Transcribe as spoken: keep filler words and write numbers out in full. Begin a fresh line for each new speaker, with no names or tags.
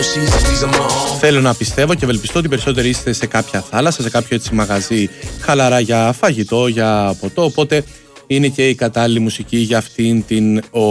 Θέλω να πιστεύω και ευελπιστώ ότι περισσότεροι είστε σε κάποια θάλασσα, σε κάποιο έτσι μαγαζί χαλαρά για φαγητό, για ποτό, οπότε είναι και η κατάλληλη μουσική για αυτήν την